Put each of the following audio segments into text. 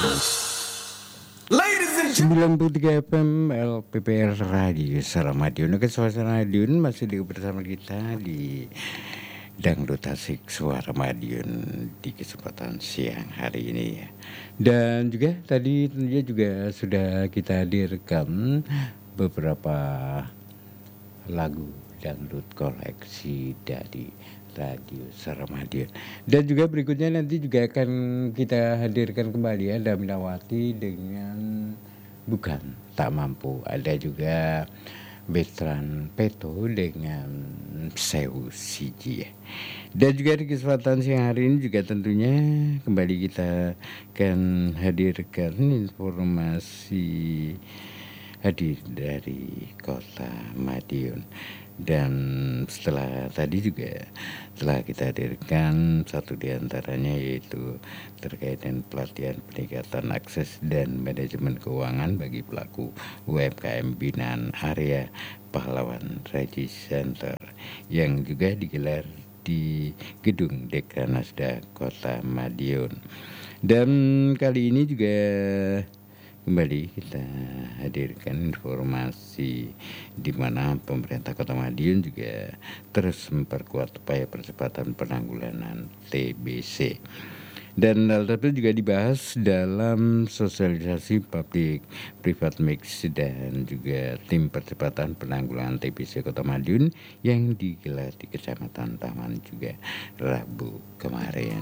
93 FM LPPR Radio Suara Madiun. Oke, Suara Madiun masih bersama kita di Dangdut Asik Suara Madiun di kesempatan siang hari ini ya. Dan juga tadi tentunya juga sudah kita hadirkan beberapa lagu dangdut koleksi dari Radio Suara Madiun. Dan juga berikutnya nanti juga akan kita hadirkan kembali ya Daminawati dengan Bukan Tak Mampu. Ada juga Betran Peto dengan Sewu Siji ya. Dan juga di kesempatan siang hari ini juga tentunya kembali kita akan hadirkan informasi hadir dari Kota Madiun. Dan setelah tadi juga telah kita hadirkan satu di antaranya yaitu terkait dengan pelatihan peningkatan akses dan manajemen keuangan bagi pelaku UMKM binaan area Pahlawan Raji Center yang juga digelar di Gedung Dekranasda Kota Madiun. Dan kali ini juga kembali kita hadirkan informasi di mana pemerintah Kota Madiun juga terus memperkuat upaya percepatan penanggulangan TBC. Dan hal tersebut juga dibahas dalam sosialisasi public private mix dan juga tim percepatan penanggulangan TBC Kota Madiun yang digelar di Kecamatan Taman juga Rabu kemarin.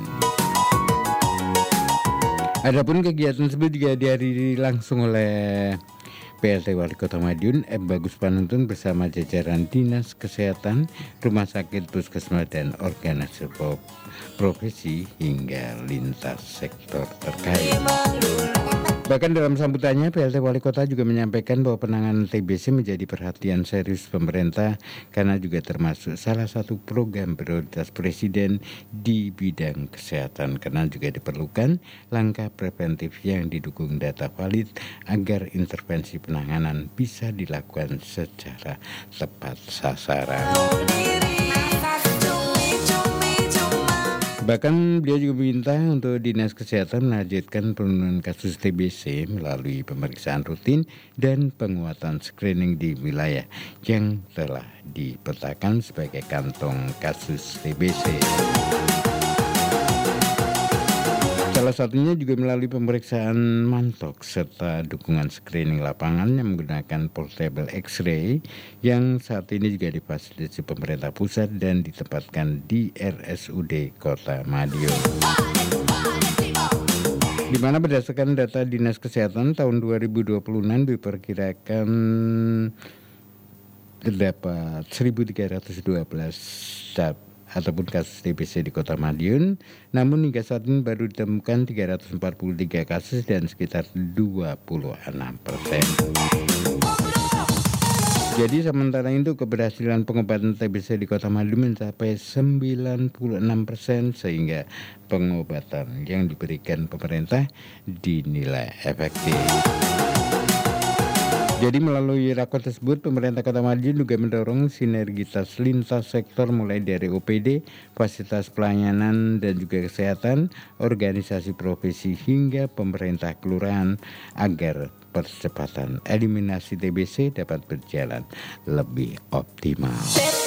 Adapun kegiatan tersebut juga dihadiri langsung oleh PLT Wali Kota Madiun M. Bagus Panuntun bersama jajaran Dinas Kesehatan, Rumah Sakit, Puskesmas dan organisasi profesi hingga lintas sektor terkait. Bahkan dalam sambutannya PLT Wali Kota juga menyampaikan bahwa penanganan TBC menjadi perhatian serius pemerintah karena juga termasuk salah satu program prioritas Presiden di bidang kesehatan karena juga diperlukan langkah preventif yang didukung data valid agar intervensi penanganan bisa dilakukan secara tepat sasaran. Bahkan beliau juga meminta untuk Dinas Kesehatan menargetkan penurunan kasus TBC melalui pemeriksaan rutin dan penguatan screening di wilayah yang telah dipetakan sebagai kantong kasus TBC. Salah satunya juga melalui pemeriksaan mantok serta dukungan screening lapangan yang menggunakan portable X-ray yang saat ini juga difasilitasi pemerintah pusat dan ditempatkan di RSUD Kota Madiun. Di mana berdasarkan data Dinas Kesehatan tahun 2026 diperkirakan terdapat 1.312 ataupun kasus TBC di Kota Madiun, namun hingga saat ini baru ditemukan 343 kasus dan sekitar 26%. Jadi sementara itu keberhasilan pengobatan TBC di Kota Madiun mencapai 96% sehingga pengobatan yang diberikan pemerintah dinilai efektif. Jadi melalui rakor tersebut, pemerintah Kota Madiun juga mendorong sinergitas lintas sektor mulai dari OPD, fasilitas pelayanan dan juga kesehatan, organisasi profesi hingga pemerintah kelurahan agar percepatan eliminasi TBC dapat berjalan lebih optimal.